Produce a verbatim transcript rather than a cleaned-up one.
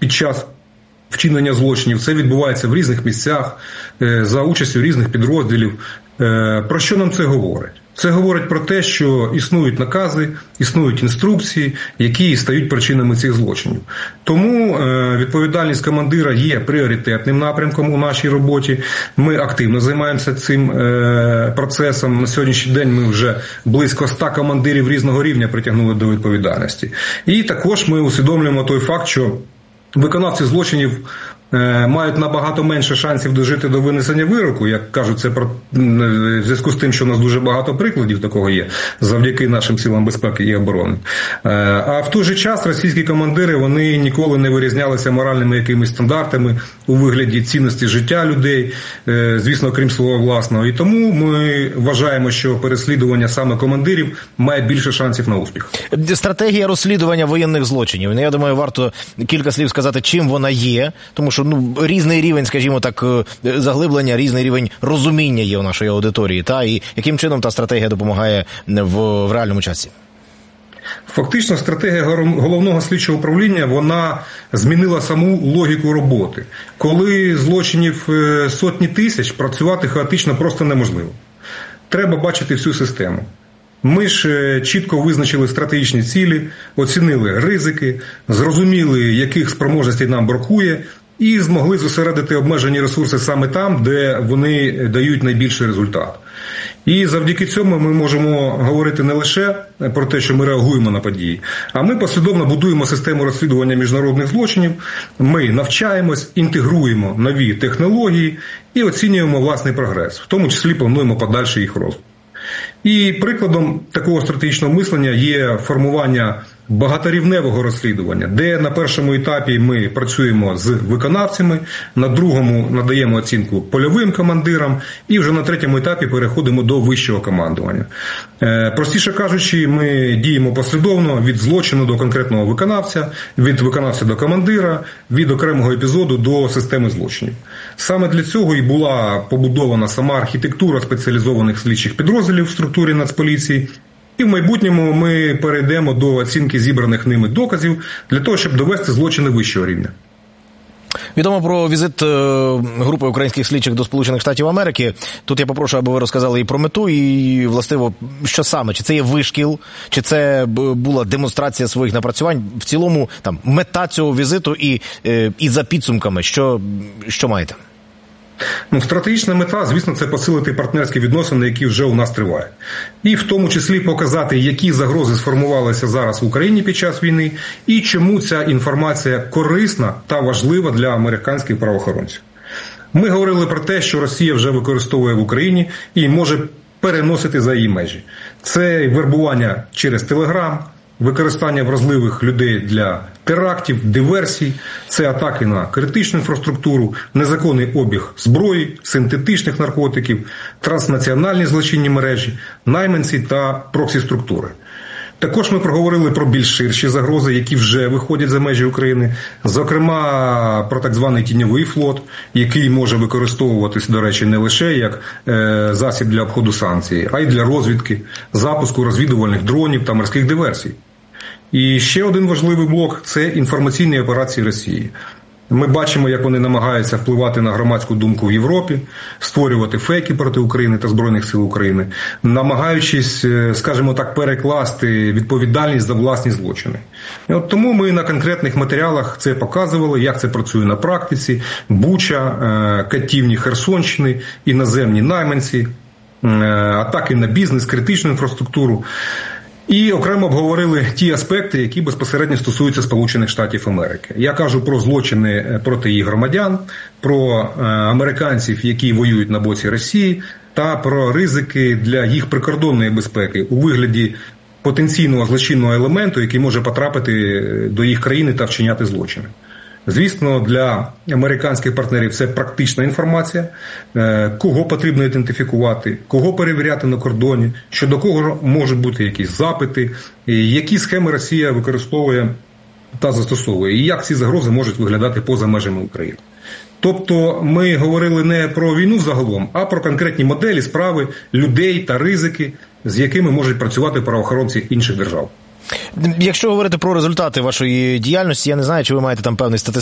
під час вчинення злочинів. Це відбувається в різних місцях, за участю різних підрозділів. Про що нам це говорить? Це говорить про те, що існують накази, існують інструкції, які стають причинами цих злочинів. Тому відповідальність командира є пріоритетним напрямком у нашій роботі. Ми активно займаємося цим процесом. На сьогоднішній день ми вже близько ста командирів різного рівня притягнули до відповідальності. І також ми усвідомлюємо той факт, що виконавці злочинів мають набагато менше шансів дожити до винесення вироку, як кажуть, це про в зв'язку з тим, що у нас дуже багато прикладів такого є, завдяки нашим силам безпеки і оборони. А в той же час російські командири, вони ніколи не вирізнялися моральними якимись стандартами у вигляді цінності життя людей, звісно, крім свого власного. І тому ми вважаємо, що переслідування саме командирів має більше шансів на успіх. Стратегія розслідування воєнних злочинів. Я думаю, варто кілька слів сказати, чим вона є, тому що ну, різний рівень, скажімо так, заглиблення, різний рівень розуміння є у нашої аудиторії, та, і яким чином та стратегія допомагає в, в реальному часі? Фактично, стратегія головного слідчого управління, вона змінила саму логіку роботи. Коли злочинів сотні тисяч, працювати хаотично просто неможливо. Треба бачити всю систему. Ми ж чітко визначили стратегічні цілі, оцінили ризики, зрозуміли, яких спроможностей нам бракує, і змогли зосередити обмежені ресурси саме там, де вони дають найбільший результат. І завдяки цьому ми можемо говорити не лише про те, що ми реагуємо на події, а ми послідовно будуємо систему розслідування міжнародних злочинів, ми навчаємось, інтегруємо нові технології і оцінюємо власний прогрес, в тому числі плануємо подальший їх розвиток. І прикладом такого стратегічного мислення є формування багаторівневого розслідування, де на першому етапі ми працюємо з виконавцями, на другому надаємо оцінку польовим командирам і вже на третьому етапі переходимо до вищого командування. Простіше кажучи, ми діємо послідовно від злочину до конкретного виконавця, від виконавця до командира, від окремого епізоду до системи злочинів. Саме для цього і була побудована сама архітектура спеціалізованих слідчих підрозділів в структурі Нацполіції. І в майбутньому ми перейдемо до оцінки зібраних ними доказів для того, щоб довести злочини вищого рівня. Відомо про візит групи українських слідчих до Сполучених Штатів Америки. Тут я попрошу, аби ви розказали і про мету, і, властиво, що саме? Чи це є вишкіл, чи це була демонстрація своїх напрацювань? В цілому, там, мета цього візиту і, і за підсумками, що, що маєте? Ну, стратегічна мета, звісно, це посилити партнерські відносини, які вже у нас тривають. І в тому числі показати, які загрози сформувалися зараз в Україні під час війни, і чому ця інформація корисна та важлива для американських правоохоронців. Ми говорили про те, що Росія вже використовує в Україні і може переносити за її межі. Це вербування через Телеграм, використання вразливих людей для терактів, диверсій, це атаки на критичну інфраструктуру, незаконний обіг зброї, синтетичних наркотиків, транснаціональні злочинні мережі, найманці та проксі-структури. Також ми проговорили про більш ширші загрози, які вже виходять за межі України, зокрема про так званий тіньовий флот, який може використовуватись, до речі, не лише як е, засіб для обходу санкцій, а й для розвідки, запуску розвідувальних дронів та морських диверсій. І ще один важливий блок – це інформаційні операції Росії. Ми бачимо, як вони намагаються впливати на громадську думку в Європі, створювати фейки проти України та Збройних сил України, намагаючись, скажімо так, перекласти відповідальність за власні злочини. І от тому ми на конкретних матеріалах це показували, як це працює на практиці. Буча, катівні Херсонщини, іноземні найманці, атаки на бізнес, критичну інфраструктуру. І окремо обговорили ті аспекти, які безпосередньо стосуються Сполучених Штатів Америки. Я кажу про злочини проти їх громадян, про американців, які воюють на боці Росії, та про ризики для їх прикордонної безпеки у вигляді потенційного злочинного елементу, який може потрапити до їх країни та вчиняти злочини. Звісно, для американських партнерів це практична інформація, кого потрібно ідентифікувати, кого перевіряти на кордоні, щодо кого можуть бути якісь запити, які схеми Росія використовує та застосовує, і як ці загрози можуть виглядати поза межами України. Тобто ми говорили не про війну загалом, а про конкретні моделі, справи, людей та ризики, з якими можуть працювати правоохоронці інших держав. Якщо говорити про результати вашої діяльності, я не знаю, чи ви маєте там певний статистичний